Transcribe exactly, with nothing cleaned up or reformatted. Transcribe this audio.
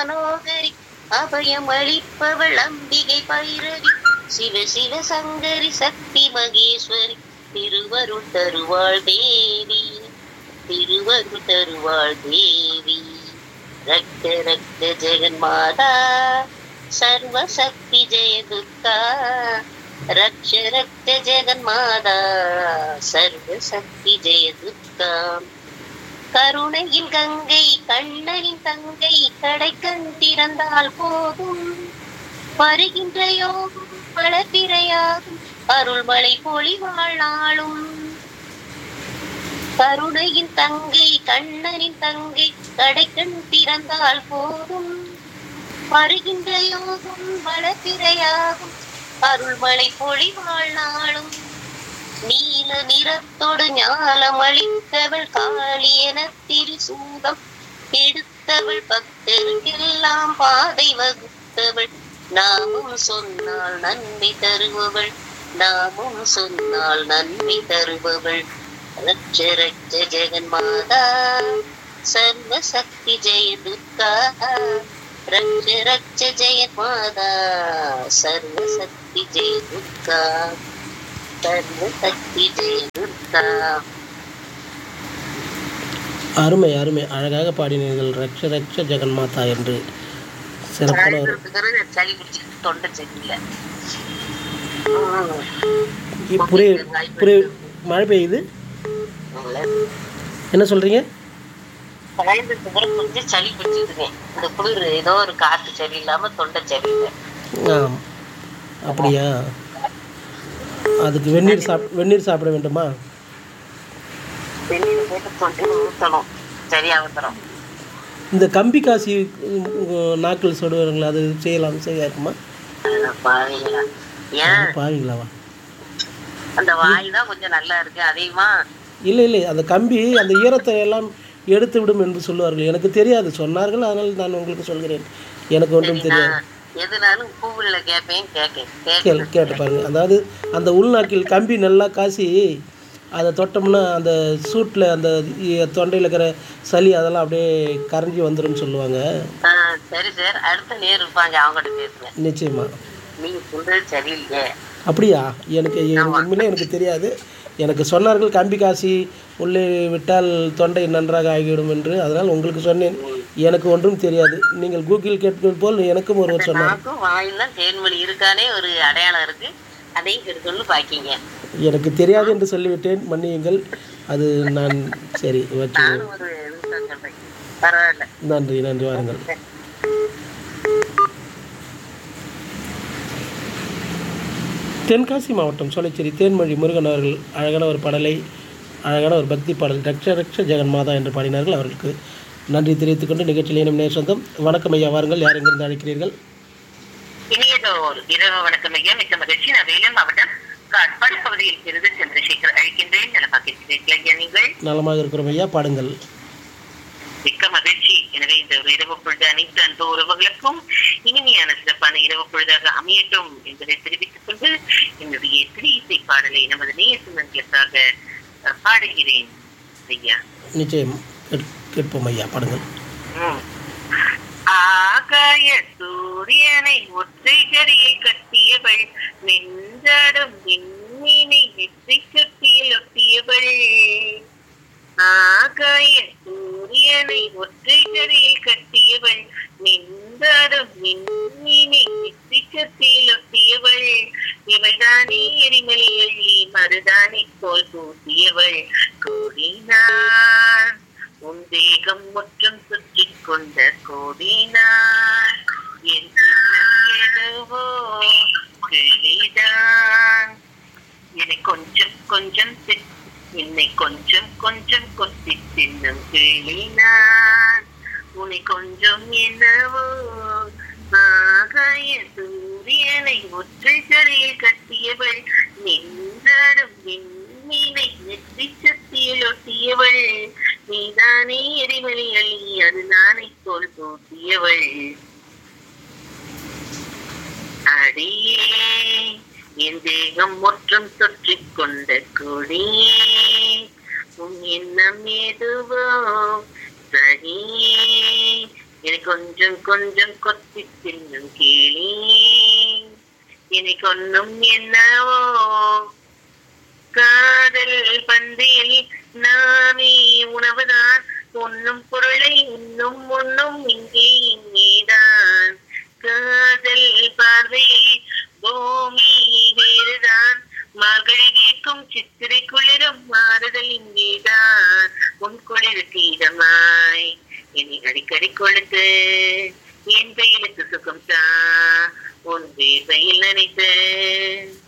மனோகரி அபயம் அளிப்பவள் அம்பிகை பைரவி சிவ சிவ சங்கரி சக்தி மகேஸ்வரி திருவருள் தருவாள் தேவி திருவருள் தருவாள் தேவி ரக்த ரக்த ஜெகன்மாதா சர்வசக்தி ஜெயதுர்கா ரக்ஷ ரக்த ஜெகன்மாதா சர்வசக்தி ஜெயதுர்கா கருணையின் கங்கை கண்ணனின் தங்கை கடை கண் திறந்தால் போதும் வருகின்ற யோகம் வளர்பிறையாகும் அருள்மலை பொழிவாழாளும் கருணையின் தங்கை கண்ணனின் தங்கை கடை கண் திறந்தால் போதும் வருகின்ற யோகம் வளர்பிறையாகும் அருள்மலை பொழிவாழாளும் நீல நிறத்தோடு ஞானம் அளித்தவள் காளி என திரிசூலம் எடுத்தவள் பக்தருக்கெல்லாம் பாதை வகுத்தவள் நாமும் சொன்னால் நன்மை தருபவள் நாமும் சொன்னால் நன்மை தருபவள் ரட்ச ரட்ச ஜெகன்மாதா சர்வசக்தி ஜெயதுர்கா ரட்ச ரட்ச ஜெயன்மாதா சர்வசக்தி ஜெயதுர்கா அருமை அருமை அழகாக பாடினீர்கள் ரக்ஷ ரக்ஷ ஜெகன்மாதா என்று சிறப்பான ஒரு புரிய புரிய மழை பெய்யுது என்ன சொல்றீங்க கொஞ்சம் சளி பிடிச்சிருக்கேன் இந்த குளிர் ஏதோ ஒரு காற்று சளி இல்லாம தொண்டை சளி இல்லை ஆம் அப்படியா அதுக்கு வெந்நீர் சாப் வெந்நீர் சாப்பிட வேண்டுமா வெந்நீர் போட்டு தொண்டை ஊற்றணும் சரியா ஊற்றணும் இந்த கம்பி காசி நாக்கள் சொல்லுவாங்களா அது செய்யலாம் சரியா இருக்குமா பாவீங்களா ஏன் பாவீங்களாவா அந்த வாய் தான் கொஞ்சம் நல்லா இருக்கு அதிகமா இல்லை இல்லை அந்த கம்பி அந்த ஈரத்தை எல்லாம் எடுத்து விடும் என்று சொல்லுவார்கள் எனக்கு தெரியாது சொன்னார்கள் அதனால் நான் உங்களுக்கு சொல்கிறேன் எனக்கு ஒன்றும் தெரியாது எதுனாலும் கூகுள்ல கேட்பேன் கேட்கேன் கேளு கேட்டு பாருங்க அதாவது அந்த உள்நாக்கில் கம்பி நல்லா காசி அதை தொட்டோம்னா அந்த சூட்டில் அந்த தொண்டையில் இருக்கிற சளி அதெல்லாம் அப்படியே கரைஞ்சி வந்துடும் சொல்லுவாங்க சரி சார் அடுத்த நேர் இருப்பாங்க அவங்ககிட்ட பேசுவேன் நிச்சயமா நீங்க சொல்றது சரியில்லை அப்படியா எனக்கு உண்மையிலே எனக்கு தெரியாது எனக்கு சொன்னார்கள் கம்பி காசி உள்ளே விட்டால் தொண்டை நன்றாக ஆகிவிடும் என்று அதனால் உங்களுக்கு சொன்னேன் எனக்கு ஒன்றும் தெரியாது நீங்கள் கூகுள் கேட்பது போல் எனக்கும் ஒருவர் சொன்னார் வாயிலாம் தேன்மொழி இருக்கானே ஒரு அடையாளம் இருக்கு அதையும் எடுத்துன்னு பாக்கிங்க எனக்கு தெரியாது என்று சொல்லிவிட்டேன் மன்னியுங்கள் அது நான் சரி ஓகே பரவாயில்ல நன்றி நன்றி வாருங்கள் தென்காசி மாவட்டம் சோலைச்சேரி தேன்மொழி முருகன் அவர்கள் அழகான ஒரு பாடலை அழகான ஒரு பக்தி பாடல் ரக்ஷ ரக்ஷ ஜெகன்மாதா என்று பாடினார்கள் அவர்களுக்கு நன்றி தெரிவித்துக் கொண்டு நிகழ்ச்சியில் இனம் நேர் சொந்தம் வணக்கம் ஐயா வாருங்கள் யார் எங்கிருந்து அழைக்கிறீர்கள் இனியதோர் இரவு வணக்கம் ஐயா மிக்க மகிழ்ச்சி நான் வேலூர் மாவட்டம் காட்பாடி பகுதியில் இருந்து சந்திரசேகர் அழைக்கின்றேன் நலமாக இருக்கிறீர்கள் ஐயா நீங்கள் நலமாக இருக்கிறோம் ஐயா பாடுங்கள் மிக்க மகிழ்ச்சி எனவே இந்த ஒரு இரவு பொழுது அனைத்து அன்பு உறவுகளுக்கும் இனிமையான சிறப்பான இரவு பொழுதாக அமையட்டும் என்பதை தெரிவித்துக் கொண்டு என்னுடைய திரு இசை பாடலை நமது நேயர்களுக்காக பாடுகிறேன் ஐயா நிச்சயம் கேட்போம் ஐயா பாடுங்கள் ஆகாய சூரியனை ஒற்றை கரையை கட்டியவள் நெஞ்சாடும் விண்மீனை நெற்றி கட்டியில் ஒட்டியவள் ஆகாய சூரியனை ஒற்றை கரையில் கட்டியவள் நெஞ்சாடும் விண்மீனை நெற்றி கட்டியில் ஒட்டியவள் இவள்தானே எரிமலை அள்ளி மருதானை போல் பூசியவள் கூடினார் உன் தேகம் முற்றும் சுற்றி கொண்ட கோடினார் எதுவோ கிளிதான் என்னை கொஞ்சம் கொஞ்சம் என்னை கொஞ்சம் கொஞ்சம் கொத்தி தின்னும் கிளினான் உன்னை கொஞ்சம் என்னவோ ஆகாய சூரியனை ஒற்றை கரையில் கட்டியவள் நின்றாடும் விண்மீனை நெற்றி சத்தியில் ஒட்டியவள் நீதானே எரிமலை அள்ளி அது நானை போல் தூக்கியவள் அடியே என் தேகம் முற்றும் தொற்றிக் கொண்ட கொடியே உன் எண்ணம் எதுவோ சரியே என்னை கொஞ்சம் கொஞ்சம் கொத்தி தின்னும் கேளி என்னை கொன்னும் என்னவோ காதல் பந்தியில் நாமே உணவுதான் உண்ணும் பொருளை இன்னும் உண்ணும் இங்கே இங்கேதான் காதல் பார்வையில் பூமி வேறுதான் மகளை கேட்கும் சித்திரை குளிரும் மாறுதல் இங்கேதான் உன் குளிருக்கு இதமாய் என்னை அடிக்கடி கொழுத்து என் கையிலுக்கு சுகம் தான் உன் வேர்வையில் நினைத்து